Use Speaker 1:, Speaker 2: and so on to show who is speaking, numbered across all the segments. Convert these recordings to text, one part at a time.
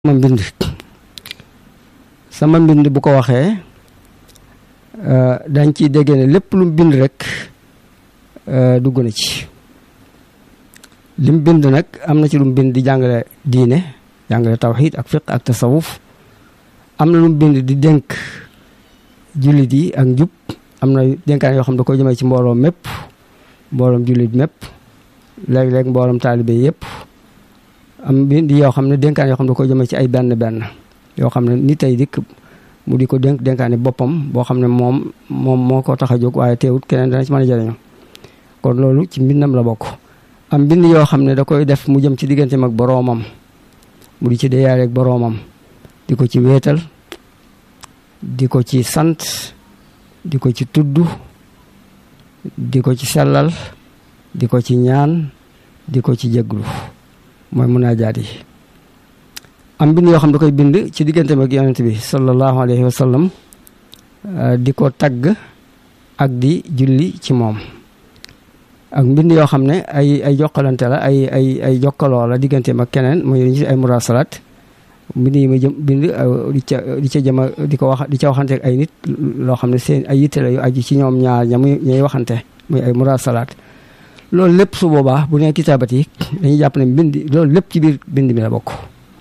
Speaker 1: sama mbind bu ko waxee dañ ciy dégg ne lépp lu mu bind rek dugg na ci lim bind nag am na ci lu mu bind di jàngale diine jàngale tawxiid ak fiq ak tasawuf am na lu mu bind di dénk jullit yi ak njub am na dénkaan yoo xam da ko jëmee ci mbooloom mépp mbooloom jullit mépp léeg-léeg mbooloom taalibe yépp am bind yoo xam ne dénkaan yoo xam da ko jëmee ci ay benn benn yoo xam ne nit ay dikk mu di ko dénkaani boppam boo xam ne moom moo ko tax a jóg waaye teewut keneen dana ci mën a jariñu kon loolu ci mbindam la bokk. am mbind yoo xam ne da koy def mu jëm ci digganteem ak boroomam mu di ci deyaale ak boroomam di ko ci wéetal di ko ci sant di ko ci tudd di ko ci sellal di ko ci ñaan di ko ci jéglu mooy munaajaat yi. am bind yoo xam da koy bind ci digganteem ak yonent bi sallallahu alayhi wa sallam di ko tagg ak di julli ci moom ak mbind yoo xam ne ay jokkalante la ay jokkaloo la digganteem ak keneen muy ay murasalaat mbind yi ma jëm bind di ca jëma di ko wax di ca waxante ak ay nit loo xam ne seen ay yitte la yu aju ci ñoom ñaar ñuy waxante muy ay murasalaat loolu lépp su boobaa bu nee kitaabat yi dañuy jàpp ne mbind loolu lépp ci biir bind mi la bokk.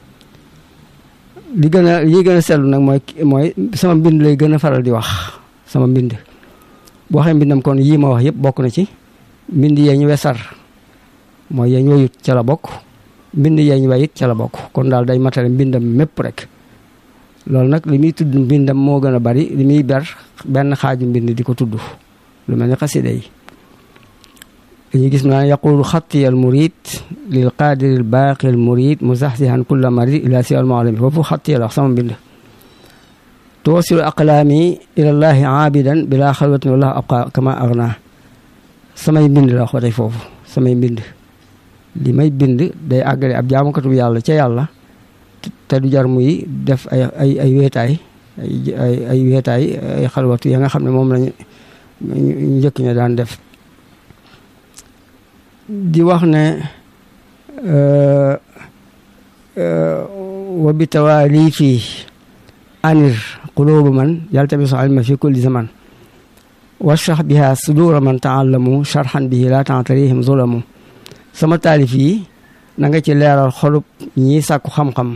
Speaker 1: li gën a seetlu nag mooy sama mbind lay gën a faral di wax sama mbind boo waxee mbindam kon yii ma wax yëpp bokk na ci mbind yee ñu wesar mooy yee ñu wayut ca la bokk mbind yee ñu wayit ca la bokk kon daal day matale mbindam mépp rek loolu nag li muy tudd mbindam moo gën a bari li muy ber benn xaaju mbind di ko tudd lu mel ni xasida yi dañuy gis naa yaqulu xatti al murid lil qaadiri al baaqi al murid muzaxzihan kulla marid ila si al maalami foofu xatti la wax sama mbind tuwasilu aqlaami ilallahi aabidan bila xalwatin wallahu abqa kama agna samay mbind la wax ba tey foofu samay mbind li may bind day àggale ab jaamukatu yàlla ca yàlla te du jar muy def ay weetaay ay weetaay ay xalwatu ya nga xam ne moom lañu njëkk ña daan def di wax ne wa bi tawaalifi anir quluuba man yaltamisu ilma fi kulli zaman washrah biha sudura man taallamu sharhan bihi la ta'tarihim zulamu sama taalif yi na nga ci leeral xolub ñi sàkku xam-xam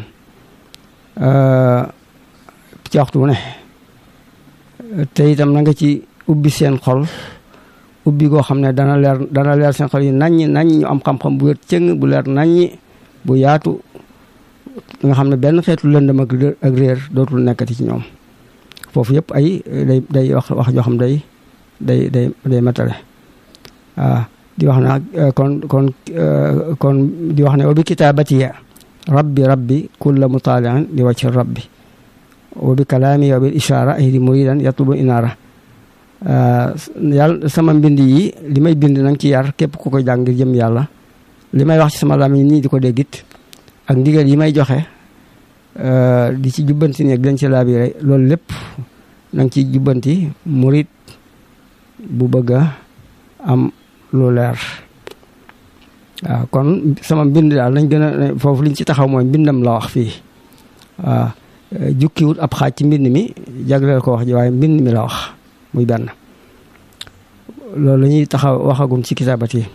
Speaker 1: ci waxtu ne te itam na nga ci ubbi seen xol ubbi goo xam ne dana leer seen xol yi naññ ñu am xam-xam bu wér cëng bu leer naññ bu yaatu nga xam ne benn xeetu lëndëm ak réer dootul nekkati ci ñoom foofu yëpp ay day wax joo xam day matale waaw di wax na kon di wax ne wa bi kitaabatiya rabbi kulla mutaali'in li wajhi rabbi wa bi kalaami wa bil ishaara ahdi muridan yatlubu inaara yàlla sama mbind yi li may bind nang ci yar képp ku ko jàng ngir jëm yàlla li may wax ci sama làmmiñ nii di ko déggit ak ndigal yi may joxe di ci jubbanti nekk dañ ci laabire loolu lépp nang ci jubbanti murit bu bëgg a am lu leer waaw kon sama mbind daal nañ gën a foofu liñ ci taxaw mooy mbindam la wax fii waaw jukkiwut ab xaaj ci mbind mi jagleel ko wax ji waaye mbind mi la wax muy benn loolu la ñuy taxaw waxagum ci kitaabat yi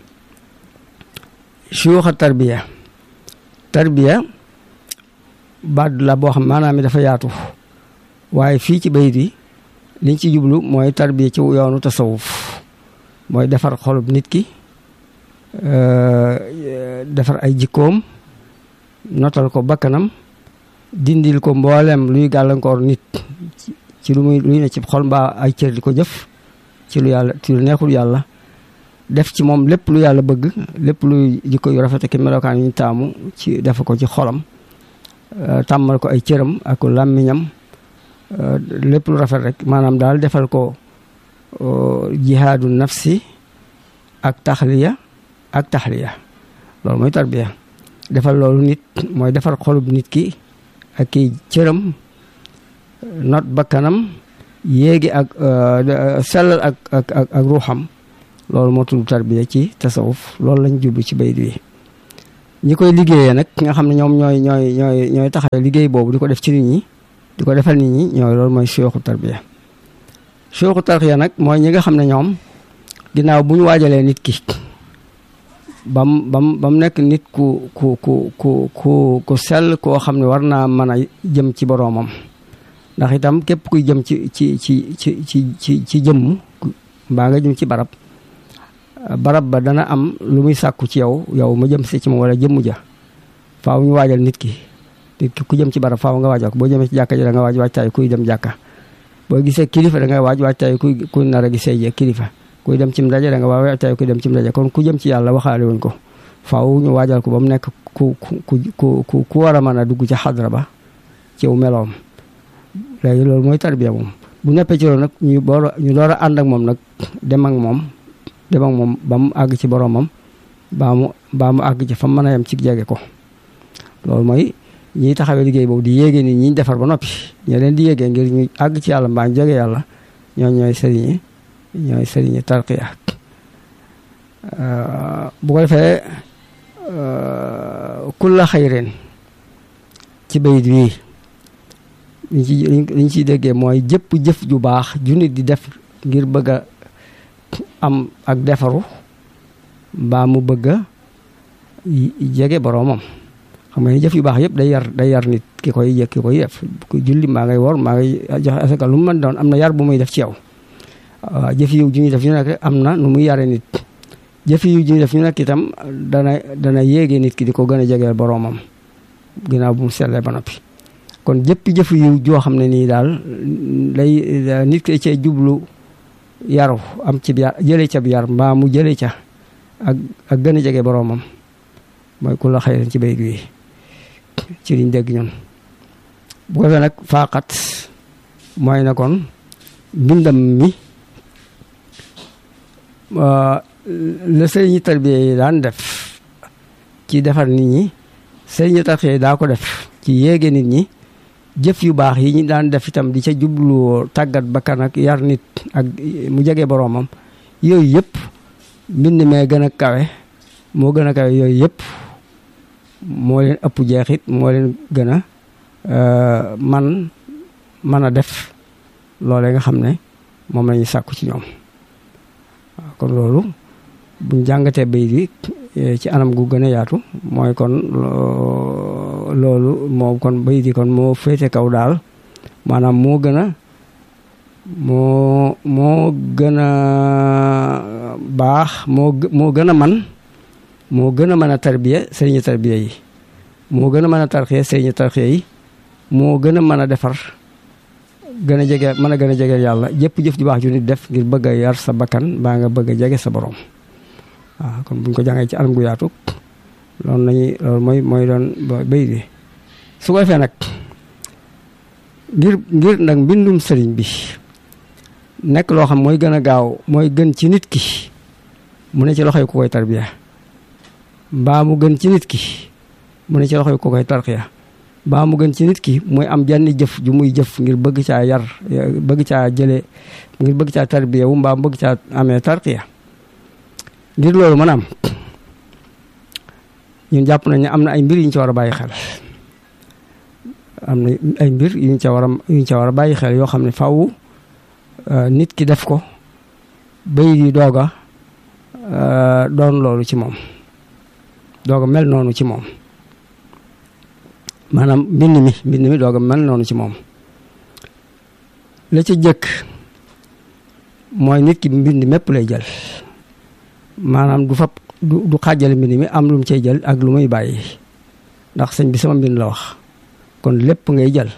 Speaker 1: suyuuxa tarbiya baat la boo xam maanaam mi dafa yaatu waaye fii ci bayit yi liñ ci jublu mooy tarbiya ci yoonu tasawuf mooy defar xolub nit ki defar ay jikkoom notal ko bakkanam dindil ko mboolem luy gàllankoor nit ci luy ne ci xol mbaa ay cër di ko jëf ci lu neexul yàlla def ci moom lépp lu yàlla bëgg lépp luy jikko yu rafet ak melokaan yu ñu taamu ci def ko ci xolam tàmmal ko ay cëram ak làmmiñam lépp lu rafet rek maanaam daal defal ko jihaadu nafsi ak taxliya loolu mooy tarbiya defal loolu nit mooy defar xolub nit ki ak kiy cëram not bakkanam yéegi ak sellal ak ruuxam loolu moo tudd tarbiya ci tasawuf loolu lañ jublu ci bayit wi ñi koy liggéeyee nag nga xam ne ñoom ñooy taxawee liggéey boobu di ko def ci nit ñi di ko defal nit ñi ñooy loolu mooy suyuxu tarbiya. suyuxu tarbiya nag mooy ñi nga xam ne ñoom ginnaaw bu ñu waajalee nit ki bam nekk nit ku sell koo xam ne war naa mën a jëm ci boroomam. ndax itam képp kuy jëm ci jëmm mbaa nga jëm ci barab ba dana am lu muy sàkku ci yow ma jëm si ci moom wala jëmm ja faaw ñu waajal nit ki ku jëm ci barab faaw nga waajal ko boo jëmee ci jàkka ji da nga waajtaay kuy dem jàkka boo gisee kilifa da nga waajtaay kuy nar a gisee kilifa kuy dem ci ndaje da nga waajtaay kuy dem ci ndaje kon ku jëm ci yàlla waxaale wuñ ko faaw ñu waajal ko ba mu nekk ku war a mën a dugg ci xadra ba ci meloom. léegi loolu mooy tarbiya moom bu neppee ci loolu nag ñu door a ànd ak moom nag dem ak moom ba mu àgg ci boromam baa mu àgg ci fa mën a yem ci jege ko. loolu mooy ñiy taxawee liggéey boobu di yéegee nit ñi defar ba noppi ñoo leen di yéegee ngir ñu àgg ci yàlla mbaa ñu jege yàlla ñooy sëriñi tarqiya. bu ko defee kulla xayrin ci bayit wi liñ ciy déggee mooy jëpp jëf ju baax ju nit di def ngir bëgg a am ak defaru mbaa mu bëgg a jege boroomam. xam nga ni jëf yu baax yëpp day yar nit ki koy def ku julli maa ngay wor maa ngay joxe asaka lu mu mën doon am na yar bu muy def ci yow. waaw jëf yu ju ñuy def ñu nekk am na nu muy yare nit jëf yu ju ñuy def ñu nekk itam dana yéege nit ki di ko gën a jegeel boroomam ginnaaw bu mu sellee ba noppi. kon jëf yu joo xam ne nii daal day nit ki cee jublu yaru am ci yar jëlee ca bi yar mbaa mu jëlee ca ak gën a jege boroomam mooy ku la xayran ci bayit wi ci liñ dégg ñun. bu ko defee nag faaxat mooy na kon mbindam mi la sëriñi tarbiya yi daan def ci defar nit ñi sëriñi tarbiya yi daa ko def ci yéege nit ñi. jëf yu baax yi ñu daan def itam di ca jublu tàggat bakkan ak yar nit ak mu jege boroomam yooyu yëpp mbind mee gën a kawe moo gën a kawe yooyu yëpp moo leen ëpp jeexit moo leen gën a man a def loolee nga xam ne moom la ñuy sàkku ci ñoom. waaw kon loolu buñ jàngatee bayit bi ci anam gu gën a yaatu mooy kon loolu moo kon bayit yi kon moo féete kaw daal maanaam moo gën a baax moo gën a mën a tarbiya sëriñu tarbiya yi moo gën a mën a tarxiya sëriñu tarxiya yi moo gën a mën a defar gën a jege yàlla jëpp jëf ju baax ju nit def ngir bëgg a yar sa bakkan baa nga bëgg a jege sa borom. waaw kon buñ ko jàngee ci anam gu yaatu loolu mooy doon bayit bi su ko defee nag ngir nag mbindum sëriñ bi nekk loo xam mooy gën a gaaw mooy gën ci nit ki mu ne ci loxoy ku koy tarbiya mbaa mu gën ci nit ki mu ne ci loxoy ku koy tarxiya mbaa mu gën ci nit ki muy am jenn jëf ju muy jëf ngir bëgg caa yar bëgg caa jële ngir bëgg caa tarbiya wu mbaa mu bëgg caa amee tarxiya ngir loolu mën am ñun jàpp nañ ne am na ay mbir yu ñu ci war a bàyyi xel am na ay mbir yu ñu ca war a bàyyi xel yoo xam ne faaw nit ki def ko bay di doog a doon loolu ci moom doog a mel noonu ci moom maanaam mbind mi doog a mel noonu ci moom. la ca jëkk mooy nit ki mbind mépp lay jël maanaam du xaajale mbind mi am lu mu cay jël ak lu muy bàyyi ndax sëñ bi sama mbind la wax kon lépp ngay jël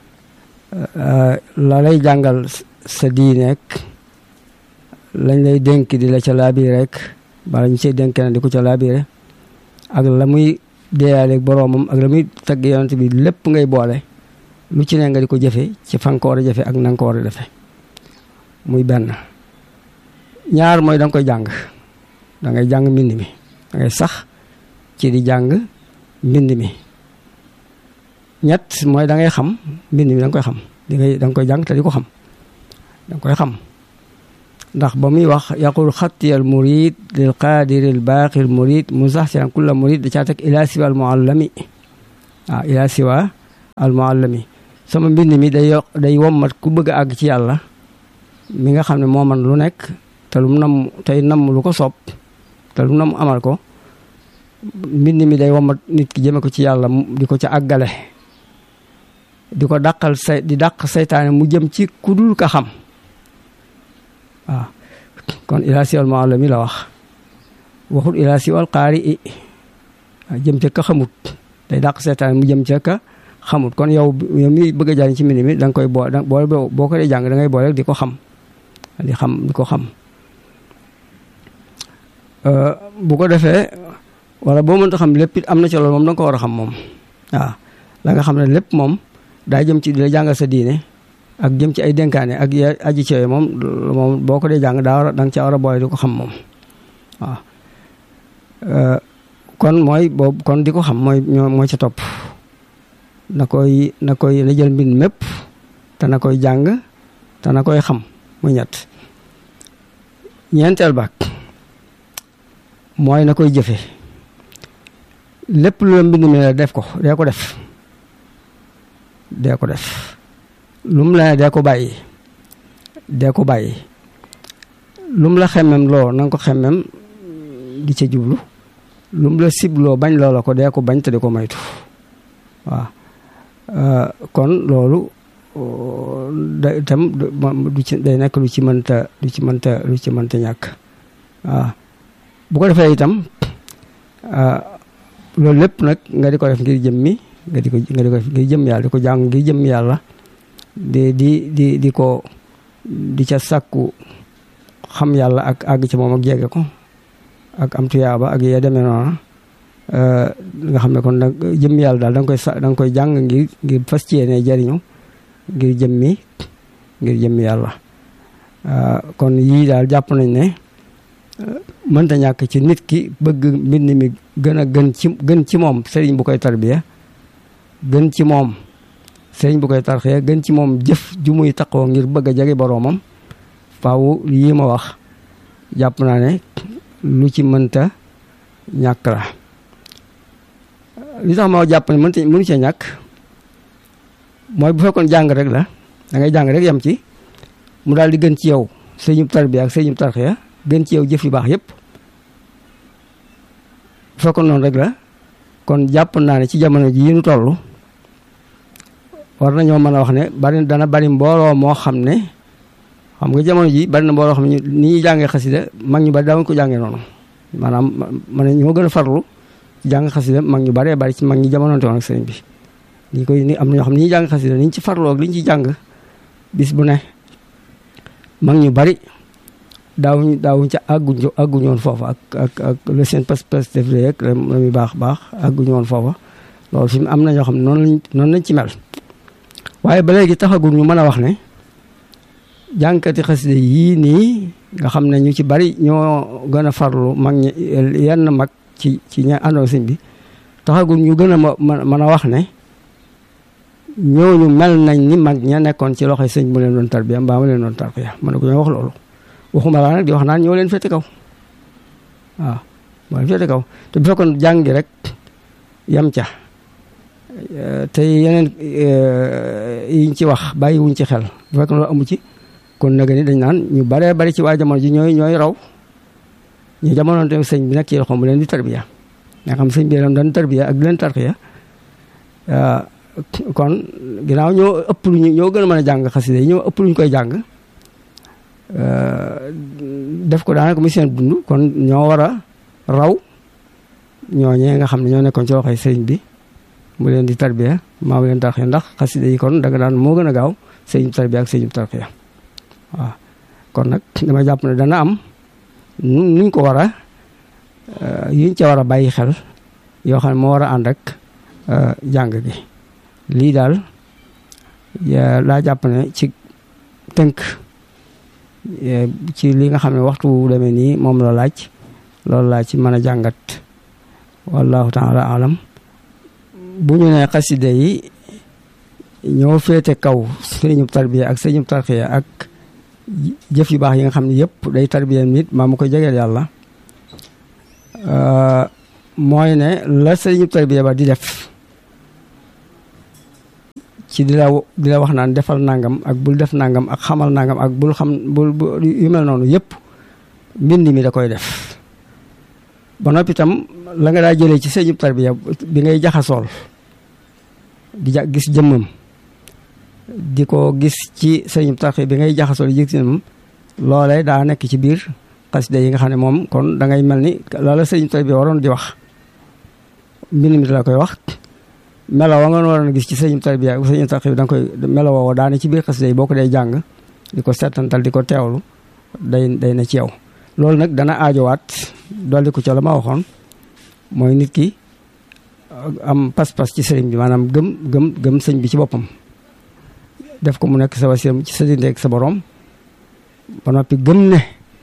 Speaker 1: la lay jàngal sa diineek lañ lay dénk di la ca laabiire rek bala ñu cay dénk na di ko ca laabiire ak la muy deeyaaleeg boroomam ak la muy tagg yonent bi lépp ngay boole lu ci ne nga di ko jëfe ci fa nga ko war a jëfe ak na nga ko war a defe muy benn. ñaar mooy da nga koy jàng da ngay jàng mbind mi da ngay sax ci di jàng mbind mi. ñett mooy da ngay xam mbind mi da nga koy xam da nga koy jàng te di ko xam da nga koy xam ndax ba muy wax yaqul xatti al murid lil qaadiri al baaqi al murid musaxsiran kulla murid da caa teg ila siwa al muallami waaw ila siwa al muallami sama mbind mi day wommat ku bëgg a àgg ci yàlla mi nga xam ne moo man lu nekk te lu mu nam tey nam lu ko soob te lu mu nam amal ko mbind mi day wommat nit ki jëme ko ci yàlla di ko ca àggale di ko dàqal di dàq saytaane mu jëm ci ku dul ka xam waaw kon ila siwal muallimi la wax waxul ila siwal qaari i jëm ca ka xamut day dàq saytaane mu jëm ca ka xamut kon yow mi bëgg a jàng ci mbind mi da nga koy boo ko dee jàng da ngay boole di ko xam di ko xam bu ko defee wala boo mënta xam lépp it am na ci loolu moom da nga ko war a xam moom waaw la nga xam ne lépp moom daa jëm ci di la jàngal sa diine ak jëm ci ay dénkaane ak aji ci moom boo ko dee jàng da nga ca war a boole di ko xam moom waaw kon mooy boobu kon di ko xam mooy ca topp na jël mbind mépp te na koy jàng te na koy xam muy ñett ñeenteel baak mooy na koy jëfe lépp lu la mbind mi la def ko dee ko def lu mu la ne dee ko bàyyi lu mu la xemmem loo na nga ko xemmem di ca jublu lu mu la sibloo bañ loola ko dee ko bañ te di ko moytu waaw kon loolu da itam day nekk lu ci mënta ñàkk waaw bu ko defee itam loolu lépp nag nga di ko def ngir jëm mi nga di ko def ngir jëm yàlla di ko jàng ngir jëm yàlla di ko di ca sàkku xam yàlla ak àgg ci moom ak jege ko ak am tuyaaba ak ya demee noona nga xam ne kon nag jëm yàlla daal da nga koy jàng ngir fas ci yéene jariñu ngir jëm yàlla kon yii daal jàpp nañ ne mënta ñàkk ci nit ki bëgg mbind mi gën ci moom sëriñ bu koy tarbiya gën ci moom sëriñ bu koy tarxiya gën ci moom jëf ju muy taqoo ngir bëgg a jege boroomam faaw yii ma wax jàpp naa ne lu ci mënta ñàkk la li tax ma jàpp ne mënu cee ñàkk mooy bu fekkoon jàng rek la da ngay jàng rek yam ci mu daal di gën ci yow sëriñub tarbiya ak sëriñub tarxiya gën ci yow jëf yu baax yépp bu fekkoon noonu rek la kon jàpp naa ne ci jamono ji yi nu toll war nañoo mën a wax ne dana bari mbooloo moo xam ne xam nga jamono ji bari na mbooloo xam ne ni ñuy jàngee xasida mag ñu bari daawuñ ko jàngee noonu maanaam man ne ñoo gën a farlu jàng xasida mag ñu baree bari ci mag ñi jamonoonte woon ak sëriñ bi ni am na ñoo xam ne ni ñuy jàng xasida ni ñu ci farlu ak li ñu ci jàng bis bu ne mag ñu bari daawuñ ca àgguñu woon foofa ak le seen pas def rek la muy baax àgguñu woon foofa loolu fi mu am na ñoo xam ne noonu lañ ci mel waaye ba léegi taxagul ñu mën a wax ne jànkati xasida yii nii nga xam ne ñu ci bari ñoo gën a farlu mag ñi yenn mag ci ña àndoon sëñ bi taxagul ñu gën a mën a wax ne ñooñu mel nañ ni mag ña nekkoon ci loxoy sëñ bu leen doon tarbiya mbaa ma leen doon tarbiya mën na ko ñoo wax loolu waxuma laa nag di wax naan ñoo leen féete kaw waaw moo leen féete kaw te bu fekkoon jàngi rek yam ca te yeneen yiñ ci wax bàyyiwuñ ci xel bu fekkoon loolu amu ci kon nag ni dañ naan ñu baree bari ci waa jamono ji ñooy raw ñu jamono te sëñ bi nekk ci loxoom mu leen di tarbiya nga xam sëñ bi leen doon tarbiya ak di leen tarxiya kon ginnaaw ñoo gën a mën a jàng xasida yi ñoo ëpp luñ koy jàng def ko daanaka muy seen dund kon ñoo war a raw ñooñee nga xam ne ñoo nekkoon ci loxoy sëriñ bi mu leen di tarbiya maa mu leen tarxiya ndax xasida yi kon danga daan moo gën a gaaw sëriñ tarbiya ak sëriñ tarxiya waaw kon nag dama jàpp ne dana am nuñ ko war a yuñ ca war a bàyyi xel yoo xam ne moo war a ànd ak jàng gi lii daal laa jàpp ne ci tënk ci li nga xam ne waxtu wu demee nii moom la laaj loolu laa ci mën a jàngat wallahu taala alam bu ñu nee xasida yi ñoo féete kaw sëriñub tarbiya ak sëriñub tarxiya ak jëf yu baax yi nga xam ne yëpp day tarbiya nit maa mu koy jegeel yàlla mooy ne la sëriñu tarbiya ba di def ci di la wax naan defal nangam ak bul def nangam ak xamal nangam ak bul xam bul yu mel noonu yëpp mbind mi da koy def ba noppi itam la nga daa jëlee ci sëriñu tarbiya bi ngay jaxasool di gis jëmmam di ko gis ci sëriñu tarbiya bi ngay jaxasool di gis jëmmam loolee daa nekk ci biir xasida yi nga xam ne moom kon da ngay mel ni loola sëriñu tarbiya waroon di wax mbind mi da la koy wax melo wa nga waroon a gis ci sëriñu tarbiya sëriñu tarbiya da nga koy melo woo daane ci biir xasida yi boo ko dee jàng di ko settantal di ko teewlu day na ci yow loolu nag dana aajowaat dolli ko ca la ma waxoon mooy nit ki am pas-pas ci sëriñ bi maanaam gëm sëñ bi ci boppam def ko mu nekk sa wasiila ci sa diggante ak sa borom ba noppi gëm ne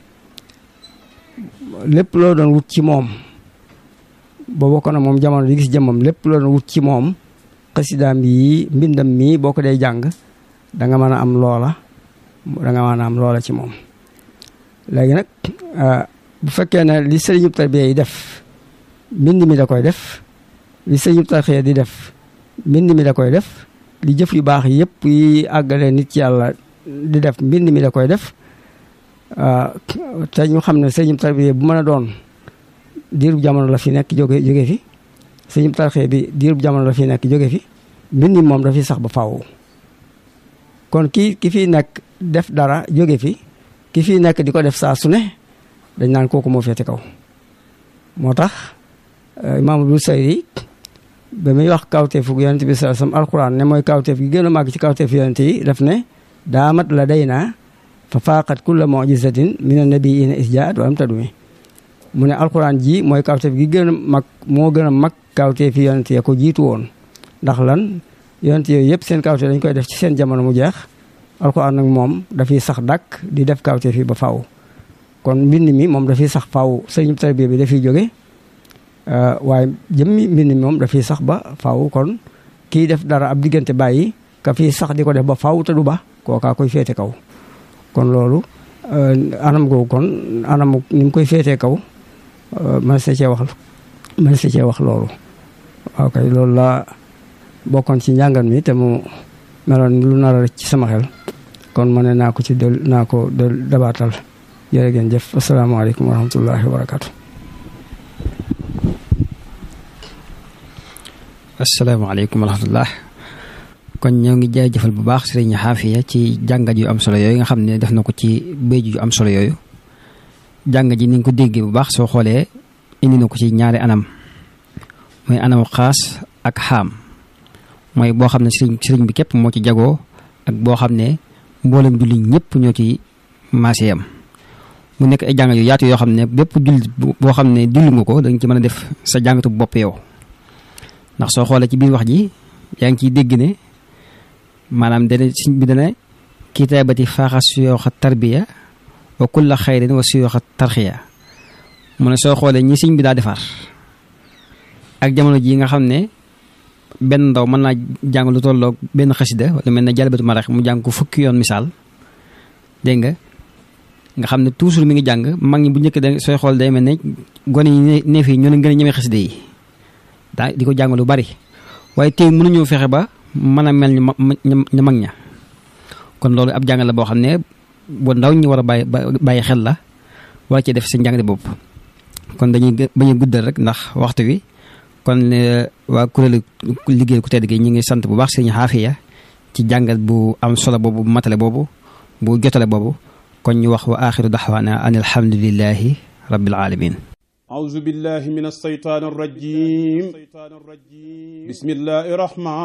Speaker 1: lépp loo doon wut ci moom boo bokkoon ak moom jamono di gis jëmmam lépp loo doon wut ci moom xasidaam yi mbindam mii boo ko dee jàng da nga mën a am loola ci moom léegi nag bu fekkee ne li sëriñu tarbiya yi def mbind mi da koy def li sëriñu tarbiya di def mbind mi da koy def li jëf yu baax yëpp yi àggale nit ci yàlla di def mbind mi da koy def te ñu xam ne sëriñu tarbiya bu mën a doon diirub jamono la fi nekk jóge fi sëriñu tarbiya bi diirub jamono la fi nekk jóge fi mbind mi moom dafiy sax ba faaw kon ki fi nekk def dara jóge fi ki fi nekk di ko def saa su ne dañ naan kooku moo féete kaw moo tax Imaam Busayri ba muy wax kawteefu yonent bi sallallahu alayhi wasallam alquran ne mooy kawteef gi gën a màgg ci kawteef yonent yi daf ne daamat la day naa fa faaqat kulla mu'jizatin mina nabiyyiina isjaat wa lam tadumi mu ne alquran ji mooy kawteef gi gën a mag moo gën a mag kawteef yi yonent ya ko jiitu woon ndax lan yonent yooyu yëpp seen kawteef dañ koy def ci seen jamono mu jeex alquran nag moom dafiy sax dàkk di def kawteef yi ba faaw kon mbind mi moom dafiy sax faaw sëriñu tarbiya bi dafiy jóge waaye jëmmi mbind mi moom dafiy sax ba faaw kon kii def dara ab diggante bàyyi ka fii sax di ko def ba faaw te du ba kookaa koy féete kaw kon loolu anam googu kon anam ni mu koy féetee kaw mën sa cee wax loolu waaw kay loolu la bokkoon ci njàngan mi te mu meloon lu nar a ci sama xel kon ma ne naa ko dabaatal jërë ngeen jëf asalaamaaleykum wa rahmatullahi wa barakaatu.
Speaker 2: asalaamaaleykum wa rahmatullah kon ñoo ngi jaajëfal bu baax sëriñ Xaafiya ci jàngat yu am solo yooyu nga xam ne def na ko ci béy yu am solo yooyu jàngat ji ni nga ko déggee bu baax soo xoolee indi na ko ci ñaari anam mooy anamu xaas ak xaam mooy boo xam ne sëriñ bi képp moo ci jagoo ak boo xam ne mboolem julli ñëpp ñoo ci maasiyam mu nekk ay jàngat yu yaatu yoo xam ne bépp jullit boo xam ne julli nga ko da nga ci mën a def sa jàngatu bopp yow ndax soo xoolee ci biir wax ji yaa ngi ciy dégg ne maanaam dana siñ bi dana kitaabati faaxa suyooxa tarbiya wa kulla xayrin wa suyooxa tarxiya mu ne soo xoolee ñi siñ bi daa defar ak jamono ji nga xam ne benn ndaw mën naa jàng lu tolloog benn xasida wala mel ne jalbatu marax mu jàng ko fukki yoon misaal dégg nga xam ne toujours mi ngi jàng mag ñi bu njëkk da sooy xool day mel ne gone yi neef yi ñoo leen gën a ñeme xasida yi daa di ko jàng lu bari waaye tey mënuñoo fexe ba mën a mel ñu mag ña kon loolu ab jàng la boo xam ne bu ndaw ñi war a bàyyi xel la wala ci def seen jàng bopp kon dañuy bañ a guddal rek ndax waxtu wi kon waa kuréelu liggéey ku tedd gi ñu ngi sant bu baax sëriñ Xaafiya ci jàngat bu am solo boobu bu matale boobu bu jotale boobu kon ñu wax wa axiru daxwaana an alhamdulillahi rabbil alamin
Speaker 3: أعوذ بالله من الشيطان الرجيم بسم الله الرحمن